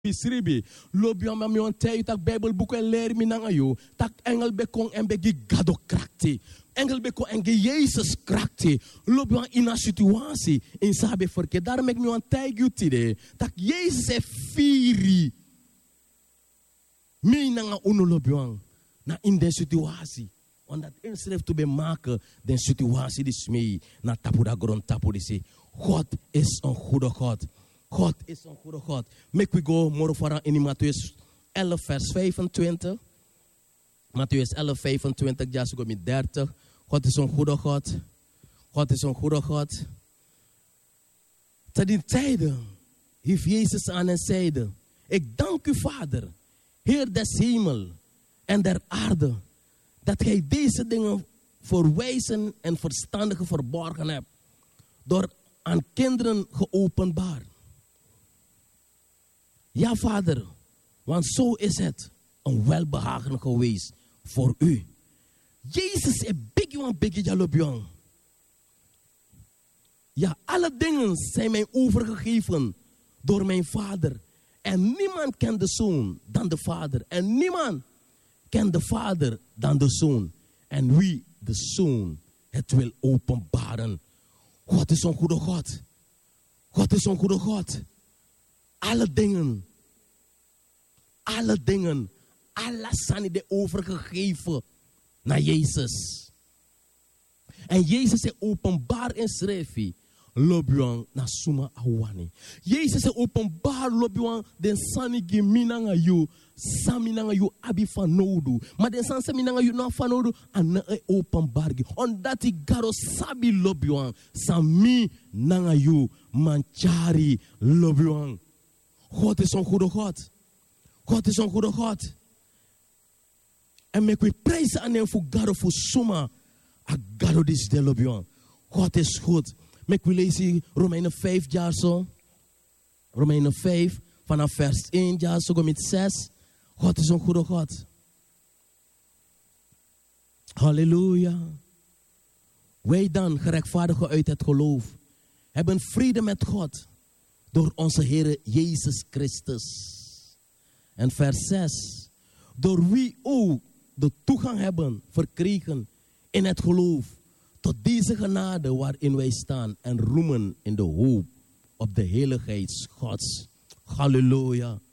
Bisribi, lobion ma mion tei tak Bible boek en leer mi nanga yo, tak engel bekong en begi gado krakti. Engel bekong en ge Jezus krakti. Lobion in een situatie, in sabe verkeer. Daarom ik mion tei jutide, tak Jezus e firi. Mi nanga uno lobion, na in de situatie. Want dat inschrift te maken, de situatie die smee, na tapu da grond tapu die si. God is een goede God. God is een goede God. Make we go more for in Matthäus 11 vers 25. Matthäus 11 25, just go met 30. God is een goede God. God is een goede God. Te die tijden heeft Jezus aan en zeide, ik dank u Vader, Heer des hemel en der aarde, dat gij deze dingen voor wijzen en verstandigen verborgen hebt, door aan kinderen geopenbaard. Ja, Vader, want zo is het een welbehagen geweest voor u. Jezus is biggie jalobion. Ja, alle dingen zijn mij overgegeven door mijn Vader. En niemand kent de Zoon dan de Vader. En niemand kent de Vader dan de Zoon. En wie de Zoon het wil openbaren. God is een goede God. God is een goede God. Alle dingen, alles zijn die overgegeven naar Jezus. En Jezus is openbaar in schrijfie. Lobion na suma awani. Jezus is openbaar lobion den sani geminanga yu, saminanga yu abi fanodu. Maar den san saminanga yu na fanodu an openbaar gi. Omdat die garo sabi lobion, sami nanga yu manchari lobion. God is een goede God. God is een goede God. En make we prijzen aan hem voor garo voor suma. A garo dis de lobion. God is goed. Make we lezen Romeinen 5 jaar zo. Romeinen 5 vanaf vers 1 jaar zo met 6. God is een goede God. Halleluja. Wij dan, gerechtvaardigen uit het geloof, hebben vrede met God door onze Heer Jezus Christus. En vers 6. Door wie ook de toegang hebben verkregen in het geloof tot deze genade waarin wij staan en roemen in de hoop op de heiligheid Gods. Halleluja.